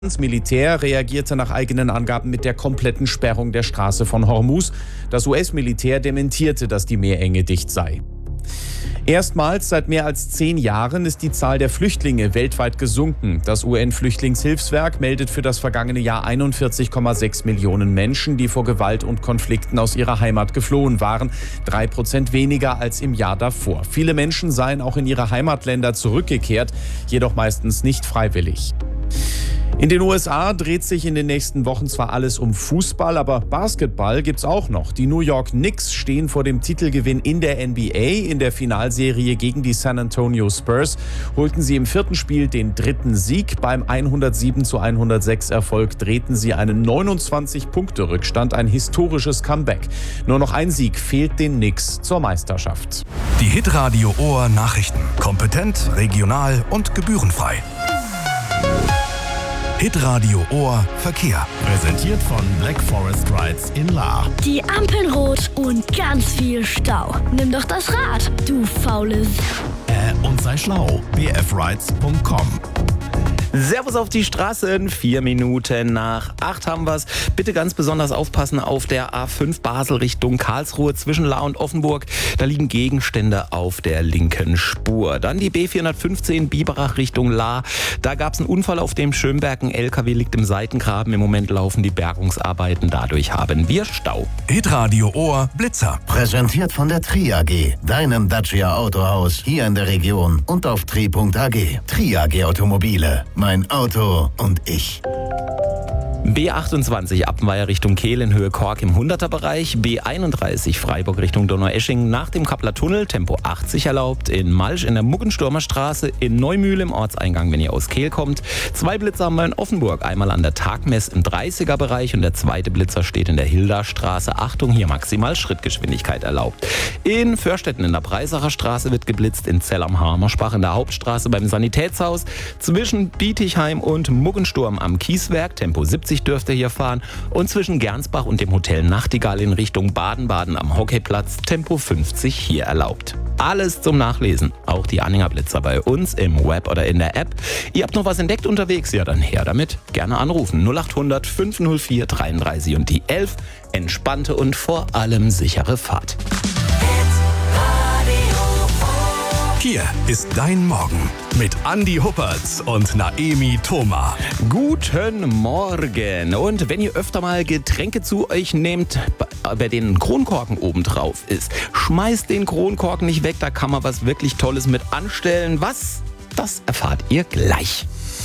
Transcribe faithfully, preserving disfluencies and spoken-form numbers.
Das Militär reagierte nach eigenen Angaben mit der kompletten Sperrung der Straße von Hormuz. Das U S-Militär dementierte, dass die Meerenge dicht sei. Erstmals seit mehr als zehn Jahren ist die Zahl der Flüchtlinge weltweit gesunken. Das U N-Flüchtlingshilfswerk meldet für das vergangene Jahr einundvierzig Komma sechs Millionen Menschen, die vor Gewalt und Konflikten aus ihrer Heimat geflohen waren. Drei Prozent weniger als im Jahr davor. Viele Menschen seien auch in ihre Heimatländer zurückgekehrt, jedoch meistens nicht freiwillig. In den U S A dreht sich in den nächsten Wochen zwar alles um Fußball, aber Basketball gibt's auch noch. Die New York Knicks stehen vor dem Titelgewinn in der N B A. In der Finalserie gegen die San Antonio Spurs holten sie im vierten Spiel den dritten Sieg. Beim hundertsieben zu hundertsechs Erfolg drehten sie einen neunundzwanzig-Punkte-Rückstand, ein historisches Comeback. Nur noch ein Sieg fehlt den Knicks zur Meisterschaft. Die Hitradio Ohr Nachrichten. Kompetent, regional und gebührenfrei. Hitradio Ohr Verkehr. Präsentiert von Black Forest Rides in Lahr. Die Ampeln rot und ganz viel Stau. Nimm doch das Rad, du faules. Äh, und sei schlau. b f rides punkt com. Servus auf die Straßen, vier Minuten nach acht haben wir's. Bitte ganz besonders aufpassen auf der A fünf Basel Richtung Karlsruhe zwischen Lahr und Offenburg. Da liegen Gegenstände auf der linken Spur. Dann die B vierhundertfünfzehn Biberach Richtung Lahr. Da gab's einen Unfall auf dem Schönberg. Ein L K W liegt im Seitengraben. Im Moment laufen die Bergungsarbeiten. Dadurch haben wir Stau. Hitradio Ohr Blitzer. Präsentiert von der Tri A G, deinem Dacia Autohaus hier in der Region und auf tri punkt a g. Tri A G Automobile. Mein Auto und ich. B achtundzwanzig Appenweier Richtung Kehl in Höhe Kork im hunderter-Bereich. B einunddreißig Freiburg Richtung Donaueschingen nach dem Kappler Tunnel. Tempo achtzig erlaubt. In Malsch in der Muggensturmer Straße. In Neumühle im Ortseingang, wenn ihr aus Kehl kommt. Zwei Blitzer haben wir in Offenburg. Einmal an der Tagmess im dreißiger-Bereich und der zweite Blitzer steht in der Hilda-Straße. Achtung, hier maximal Schrittgeschwindigkeit erlaubt. In Förstetten in der Breisacher Straße wird geblitzt. In Zell am Hamersbach in der Hauptstraße beim Sanitätshaus. Zwischen Bietigheim und Muggensturm am Kieswerk. Tempo siebzig dürfte hier fahren. Und zwischen Gernsbach und dem Hotel Nachtigall in Richtung Baden-Baden am Hockeyplatz Tempo fünfzig hier erlaubt. Alles zum Nachlesen. Auch die Anhängerblitzer bei uns im Web oder in der App. Ihr habt noch was entdeckt unterwegs? Ja, dann her damit. Gerne anrufen. null acht hundert fünf null vier dreiunddreißig und die elf. Entspannte und vor allem sichere Fahrt. Hier ist dein Morgen mit Andi Huppertz und Naemi Thoma. Guten Morgen. Und wenn ihr öfter mal Getränke zu euch nehmt, bei denen ein Kronkorken oben drauf ist, schmeißt den Kronkorken nicht weg. Da kann man was wirklich Tolles mit anstellen. Was? Das erfahrt ihr gleich.